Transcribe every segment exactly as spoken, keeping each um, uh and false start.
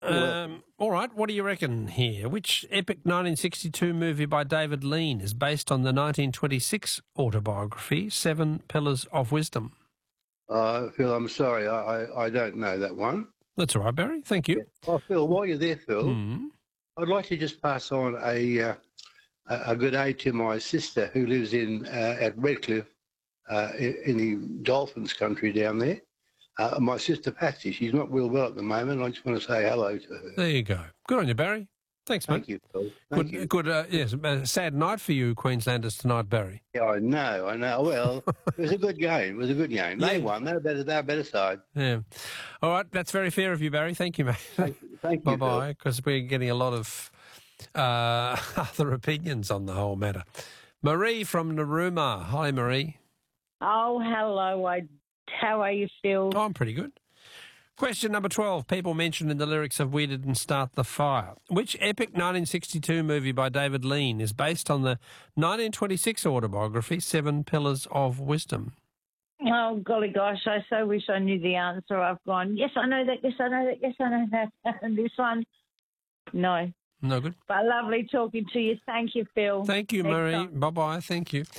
Um, all right, what do you reckon here? Which epic nineteen sixty-two movie by David Lean is based on the nineteen twenty-six autobiography Seven Pillars of Wisdom? Uh, Phil, I'm sorry, I, I, I don't know that one. That's all right, Barry. Thank you. Oh, Phil, while you're there, Phil, Mm. I'd like to just pass on a uh, a a good aid to my sister who lives in uh, at Redcliffe, uh, in, in the Dolphins country down there. Uh, my sister Patsy, she's not real well at the moment. I just want to say hello to her. There you go. Good on you, Barry. Thanks, mate. Thank you, Phil. Thank Good, you. good. Uh, yes, a sad night for you, Queenslanders tonight, Barry. Yeah, I know, I know. Well, it was a good game. It was a good game. They Yeah. won. They're better. They're a better side. Yeah. All right, that's very fair of you, Barry. Thank you, mate. Thank, thank you. Bye bye. Because we're getting a lot of uh, other opinions on the whole matter. Marie from Narooma. Hi, Marie. Oh, hello. I, how are you, Phil? Oh, I'm pretty good. Question number twelve. People mentioned in the lyrics of We Didn't Start the Fire. Which epic nineteen sixty-two movie by David Lean is based on the nineteen twenty-six autobiography Seven Pillars of Wisdom? Oh, golly gosh, I so wish I knew the answer. I've gone, yes, I know that, yes, I know that, yes, I know that. And this one, no. No good. But lovely talking to you. Thank you, Phil. Thank you, Next Marie. time. Bye-bye. Thank you.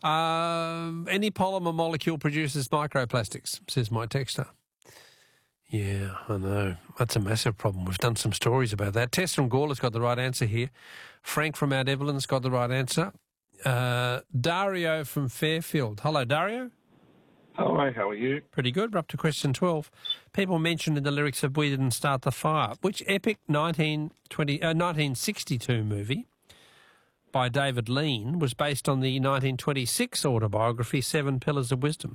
Um, any polymer molecule produces microplastics, says my texter. Yeah, I know. That's a massive problem. We've done some stories about that. Tess from Gawler's got the right answer here. Frank from Mount Evelyn's got the right answer. Uh, Dario from Fairfield. Hello, Dario. Hi, how are you? Pretty good. We're up to question twelve. People mentioned in the lyrics of We Didn't Start the Fire. Which epic nineteen twenty, uh, nineteen sixty-two movie by David Lean was based on the nineteen twenty-six autobiography Seven Pillars of Wisdom?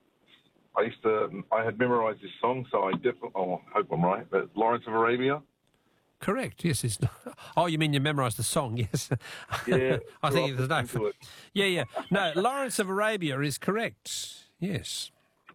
I used to, I had memorised this song, so I definitely, oh, I hope I'm right, but Lawrence of Arabia. Correct, yes. It's not, oh, you mean you memorised the song, yes. Yeah. I grew think up there's no... listening to it. Yeah, yeah. No, Lawrence of Arabia is correct, yes.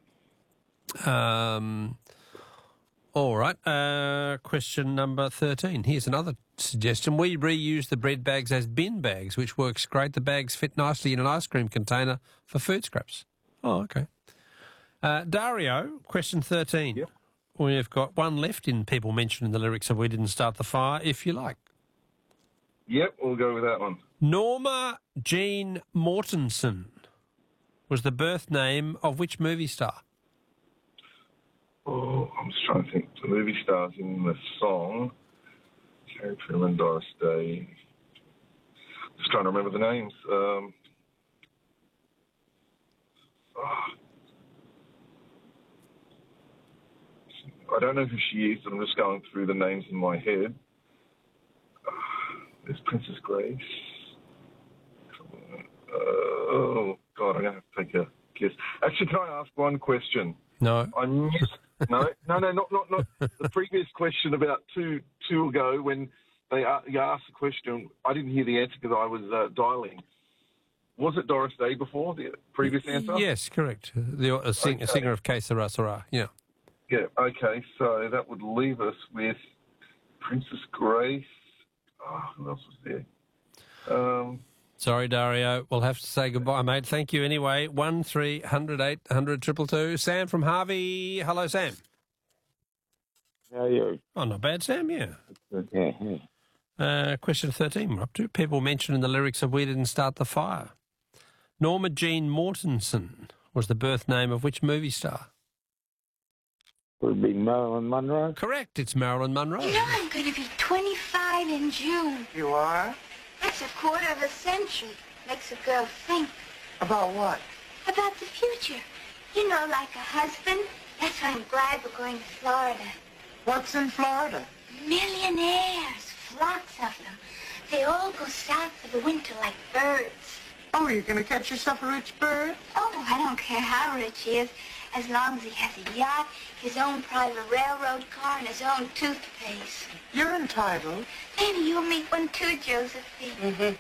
Um, all right, uh, question number thirteen. Here's another suggestion. We reuse the bread bags as bin bags, which works great. The bags fit nicely in an ice cream container for food scraps. Oh, okay. Uh, Dario, question thirteen. Yep. We've got one left in people mentioned in the lyrics of We Didn't Start the Fire, if you like. Yep, we'll go with that one. Norma Jean Mortensen was the birth name of which movie star? Oh, I'm just trying to think. The movie stars in the song. Carrie Truman, Doris Day. Just trying to remember the names. Um, oh. I don't know who she is, but I'm just going through the names in my head. Uh, there's Princess Grace. Uh, oh, God, I'm going to have to take a guess. Actually, can I ask one question? No. I missed... No, no, no, not not not the previous question about two two ago when they uh, you asked the question. I didn't hear the answer because I was uh, dialing. Was it Doris Day before the previous answer? Yes, correct. The a sing, Okay. a singer of Que Sera Sera. Yeah. Yeah. Okay. So that would leave us with Princess Grace. Oh, who else was there? Um, Sorry, Dario. We'll have to say goodbye, mate. Thank you anyway. One three hundred eight hundred triple two. Sam from Harvey. Hello, Sam. How are you? Oh, not bad, Sam. Yeah. Yeah, yeah. Uh, question thirteen. We're up to. People mentioned in the lyrics of We Didn't Start the Fire. Norma Jean Mortensen was the birth name of which movie star? Would it be Marilyn Monroe? Correct. It's Marilyn Monroe. You know I'm going to be twenty-five in June. You are? That's a quarter of a century. Makes a girl think. About what? About the future. You know, like a husband. That's why I'm glad we're going to Florida. What's in Florida? Millionaires. Flocks of them. They all go south for the winter like birds. Oh, you're going to catch yourself a rich bird? Oh, I don't care how rich he is, as long as he has a yacht, his own private railroad car, and his own toothpaste. You're entitled. Maybe you'll meet one too, Josephine.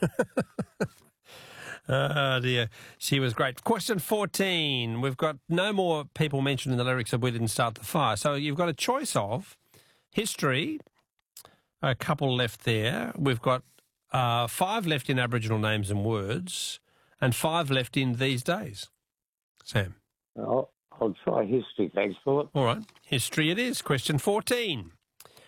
Oh, dear. She was great. Question fourteen. We've got no more people mentioned in the lyrics of We Didn't Start the Fire. So you've got a choice of history, a couple left there. We've got uh, five left in Aboriginal names and words, and five left in these days. Sam. I'll, I'll try history, thanks, Philip. All right. History it is. Question fourteen.